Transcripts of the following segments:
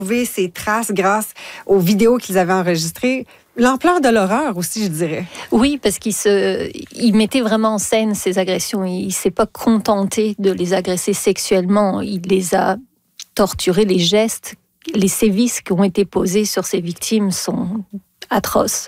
trouvé ces traces grâce aux vidéos qu'ils avaient enregistrées. L'ampleur de l'horreur aussi, je dirais. Oui, parce qu'il mettait vraiment en scène ces agressions. Il ne s'est pas contenté de les agresser sexuellement. Il les a torturés. Les gestes, les sévices qui ont été posés sur ces victimes sont atroces.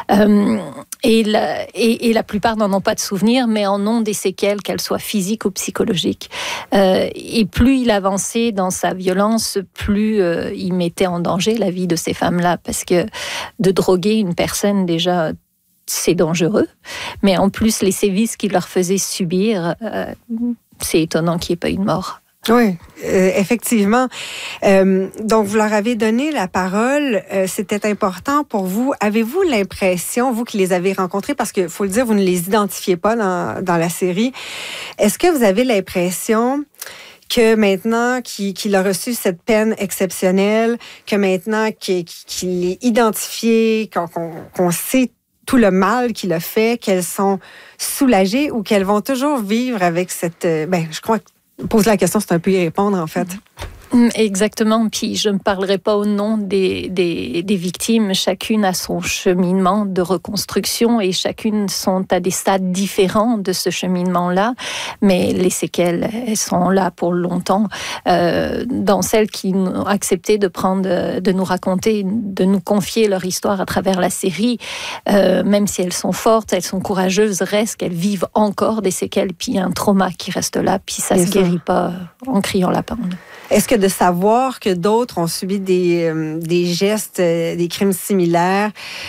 Et la plupart n'en ont pas de souvenir, mais en ont des séquelles, qu'elles soient physiques ou psychologiques. Et plus il avançait dans sa violence, plus il mettait en danger la vie de ces femmes-là. Parce que de droguer une personne, déjà, c'est dangereux. Mais en plus, les sévices qu'il leur faisait subir, c'est étonnant qu'il n'y ait pas eu de mort. Oui, effectivement. Donc, vous leur avez donné la parole. C'était important pour vous. Avez-vous l'impression, vous qui les avez rencontrés, parce qu'il faut le dire, vous ne les identifiez pas dans la série, est-ce que vous avez l'impression que maintenant qu'il a reçu cette peine exceptionnelle, que maintenant qu'il est identifié, qu'on sait tout le mal qu'il a fait, qu'elles sont soulagées ou qu'elles vont toujours vivre avec cette... je crois que pose la question, c'est un peu y répondre, en fait. Exactement. Puis je ne parlerai pas au nom des victimes. Chacune a son cheminement de reconstruction et chacune sont à des stades différents de ce cheminement-là. Mais les séquelles, elles sont là pour longtemps. Dans celles qui ont accepté de nous raconter, de nous confier leur histoire à travers la série, même si elles sont fortes, elles sont courageuses, reste qu'elles vivent encore des séquelles. Puis il y a un trauma qui reste là. Puis ça ne se guérit pas en criant la pende. Est-ce que de savoir que d'autres ont subi des gestes, des crimes similaires,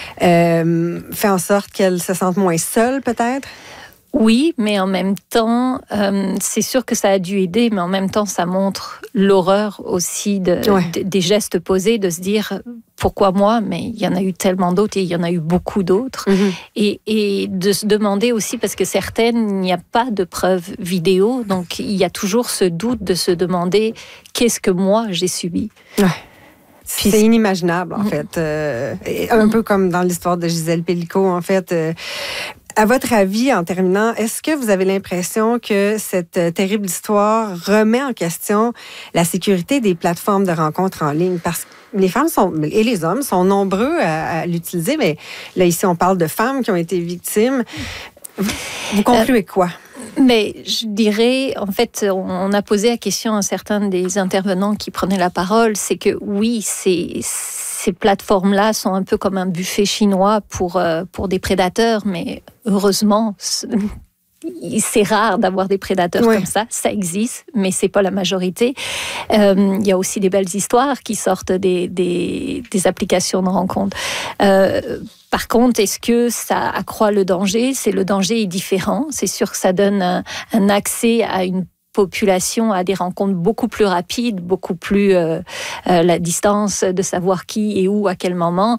fait en sorte qu'elles se sentent moins seules, peut-être? Oui, mais en même temps, c'est sûr que ça a dû aider, mais en même temps, ça montre l'horreur aussi des gestes posés, de se dire pourquoi moi, mais il y en a eu tellement d'autres et il y en a eu beaucoup d'autres. Mm-hmm. Et de se demander aussi, parce que certaines, il n'y a pas de preuves vidéo, donc il y a toujours ce doute de se demander qu'est-ce que moi j'ai subi. Ouais. C'est inimaginable, en fait. Un peu comme dans l'histoire de Gisèle Pelicot, en fait. À votre avis, en terminant, est-ce que vous avez l'impression que cette terrible histoire remet en question la sécurité des plateformes de rencontres en ligne? Parce que les femmes et les hommes sont nombreux à l'utiliser, mais là, ici, on parle de femmes qui ont été victimes. Vous concluez quoi? Mais je dirais, en fait, on a posé la question à certains des intervenants qui prenaient la parole, c'est que oui, ces plateformes-là sont un peu comme un buffet chinois pour des prédateurs, mais heureusement, c'est rare d'avoir des prédateurs comme ça. Ça existe, mais c'est pas la majorité. Il y a aussi des belles histoires qui sortent des applications de rencontres. Par contre, est-ce que ça accroît le danger? Le danger est différent. C'est sûr que ça donne un accès à une population, à des rencontres beaucoup plus rapides, beaucoup plus la distance de savoir qui et où, à quel moment,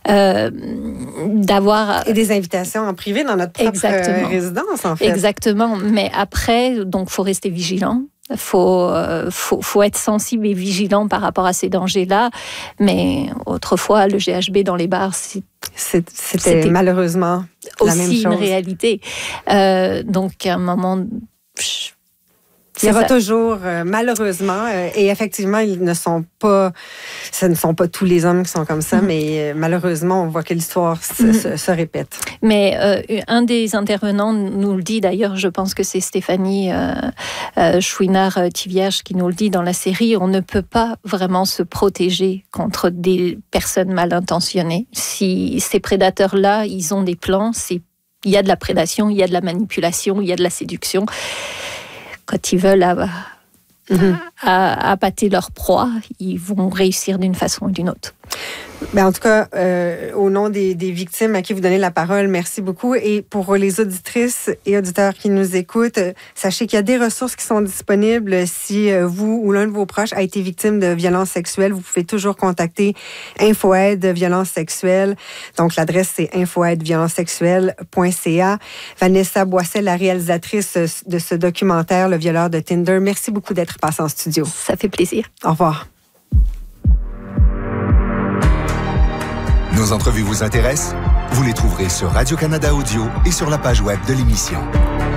d'avoir... Et des invitations en privé dans notre propre résidence, en fait. Exactement, mais après, donc, faut rester vigilant. Faut être sensible et vigilant par rapport à ces dangers-là. Mais autrefois, le GHB dans les bars, c'était malheureusement la même chose. Aussi une réalité. Donc, à un moment... Il y aura toujours, malheureusement, et effectivement, ce ne sont pas tous les hommes qui sont comme ça, mais malheureusement, on voit que l'histoire se répète. Mais un des intervenants nous le dit, d'ailleurs, je pense que c'est Stéphanie Chouinard-Tivierge qui nous le dit dans la série, on ne peut pas vraiment se protéger contre des personnes mal intentionnées. Si ces prédateurs-là, ils ont des plans, il y a de la prédation, il y a de la manipulation, il y a de la séduction. Quand ils veulent appâter leur proie, ils vont réussir d'une façon ou d'une autre. En tout cas, au nom des victimes à qui vous donnez la parole, merci beaucoup. Et pour les auditrices et auditeurs qui nous écoutent, sachez qu'il y a des ressources qui sont disponibles. Si vous ou l'un de vos proches a été victime de violences sexuelles, vous pouvez toujours contacter InfoAide Violences Sexuelles. Donc, l'adresse, c'est infoaideviolencesexuelles.ca. Vanessa Boisset, la réalisatrice de ce documentaire, Le violeur de Tinder, merci beaucoup d'être passée en studio. Ça fait plaisir. Au revoir. Nos entrevues vous intéressent? Vous les trouverez sur Radio-Canada Audio et sur la page web de l'émission.